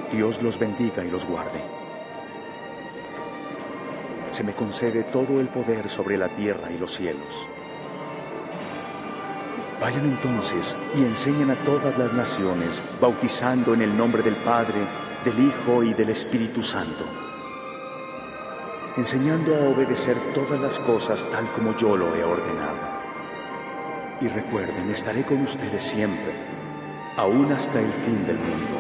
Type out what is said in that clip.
Dios los bendiga y los guarde. Se me concede todo el poder sobre la tierra y los cielos. Vayan entonces y enseñen a todas las naciones, bautizando en el nombre del Padre, del Hijo y del Espíritu Santo, enseñando a obedecer todas las cosas tal como yo lo he ordenado. Y recuerden, estaré con ustedes siempre, aún hasta el fin del mundo.